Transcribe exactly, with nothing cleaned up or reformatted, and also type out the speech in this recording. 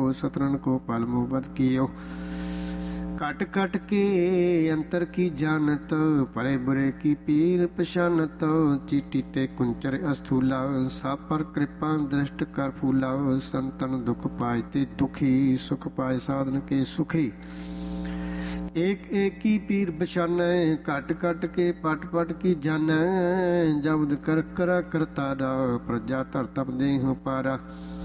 सतरन को पल मोहब्बत कियो। कट कट के अंतर की जानत, भले बुरे की पीर पछानत। चीटी ते कुंचर अस्थूला, सब पर कृपा दृष्ट कर फूला। संतन दुख पाए ते दुखी, सुख पाए साधन के सुखी। एक एक की पीर बछानै, कट कट के पट पट की जानै। जब्द कर करा करतारा, प्रजा धर तप देहु पारा।